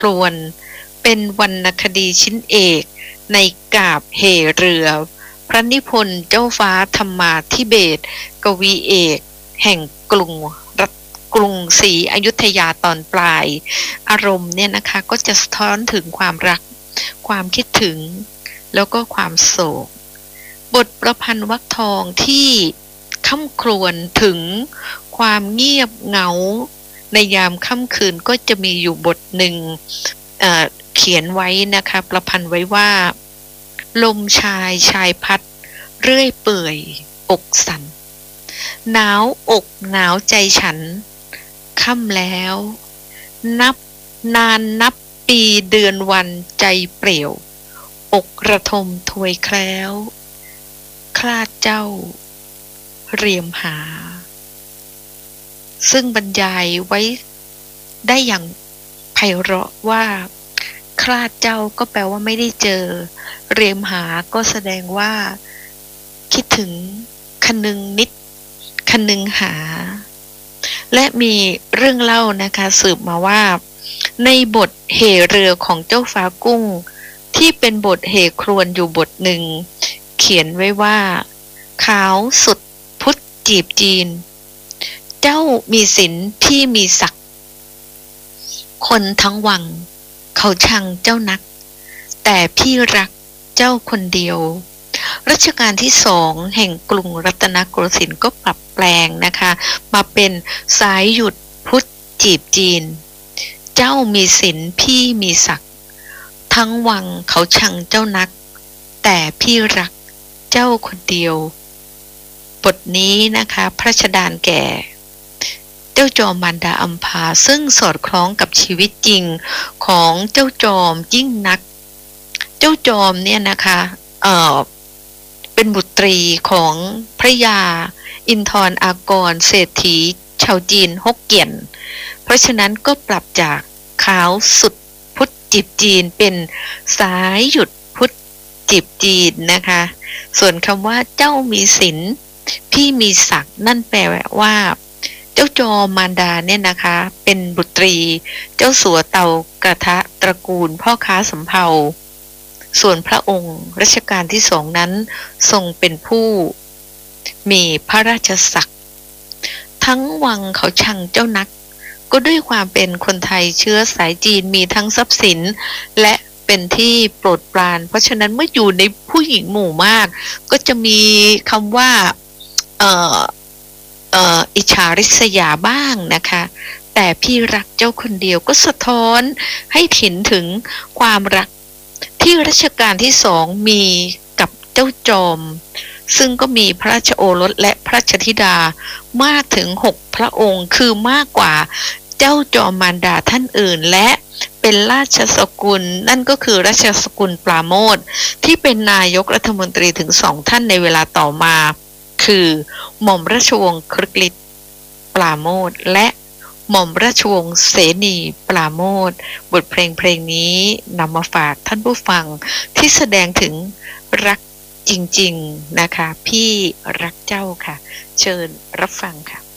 รวนเป็นวรรณคดีชิ้นเอกในกาบเหเรือพระนิพนธ์เจ้าฟ้าธรรมาธิเบศรกวีเอกแห่งกรุงศรีอยุธยาตอนปลายอารมณ์เนี่ยนะคะก็จะสะท้อนถึงความรักความคิดถึงแล้วก็ความโศกบทประพันธ์วรรคทองที่ค่ำครวญถึงความเงียบเหงาในยามค่ำคืนก็จะมีอยู่บทหนึ่งเขียนไว้นะคะประพันธ์ไว้ว่าลมชายพัดเรื่อยเปื่อยอกสั่นหนาวอกหนาวใจฉันค่ำแล้วนับปีเดือนวันใจเปลี่ยวอกระทมถวยแคล้วคลาดเจ้าเรียมหาซึ่งบรรยายไว้ได้อย่างไพเราะว่าคลาดเจ้าก็แปลว่าไม่ได้เจอเรียมหาก็แสดงว่าคิดถึงคนึงนิดคนึงหาและมีเรื่องเล่านะคะสืบมาว่าในบทเหเรือของเจ้าฟ้ากุ้งที่เป็นบทเหครวญอยู่บทหนึ่งเขียนไว้ว่าขาวสุดพุทธจีบจีนเจ้ามีศิลที่มีศักดิ์คนทั้งวังเขาชังเจ้านักแต่พี่รักเจ้าคนเดียวรัชกาลที่สองแห่งกรุงรัตนโกสินทร์ก็ปรับแปลงนะคะมาเป็นสายหยุดพุทธจีบจีนเจ้ามีศิลพี่มีศักดิ์ทั้งวังเขาชังเจ้านักแต่พี่รักเจ้าคนเดียวบทนี้นะคะพระราชดานแก่เจ้าจอมมารดาอัมพาซึ่งสอดคล้องกับชีวิตจริงของเจ้าจอมยิ่งนักเจ้าจอมเนี่ยนะคะเป็นบุตรีของพระยาอินทรอากรเศรษฐีชาวจีนฮกเกี้ยนเพราะฉะนั้นก็ปรับจากขาวสุดพุทธจีบจีนเป็นสายหยุดพุทธจีบจีนนะคะส่วนคำว่าเจ้ามีศิลพี่มีศักดิ์นั่นแปลว่าเจ้าจอมมารดาเนี่ยนะคะเป็นบุตรีเจ้าสัวเตากระทะตระกูลพ่อค้าสำเภาส่วนพระองค์รัชกาลที่สองนั้นทรงเป็นผู้มีพระราชศักดิ์ทั้งวังเขาชังเจ้านักก็ด้วยความเป็นคนไทยเชื้อสายจีนมีทั้งทรัพย์สินและเป็นที่โปรดปรานเพราะฉะนั้นเมื่ออยู่ในผู้หญิงหมู่มากก็จะมีคำว่าอิจฉาริษยาบ้างนะคะแต่พี่รักเจ้าคนเดียวก็สะท้อนให้เห็นถึงความรักที่รัชกาลที่สองมีกับเจ้าจอมซึ่งก็มีพระราชโอรสและพระราชธิดามากถึง6พระองค์คือมากกว่าเจ้าจอมมารดาท่านอื่นและเป็นราชสกุลนั่นก็คือราชสกุลปราโมทย์ที่เป็นนายกรัฐมนตรีถึง2ท่านในเวลาต่อมาคือหม่อมราชวงศ์ครึกฤทธิ์ปราโมทย์และหม่อมราชวงศ์เสนีปราโมทย์บทเพลงนี้นำมาฝากท่านผู้ฟังที่แสดงถึงรักจริงๆนะคะพี่รักเจ้าค่ะเชิญรับฟังค่ะ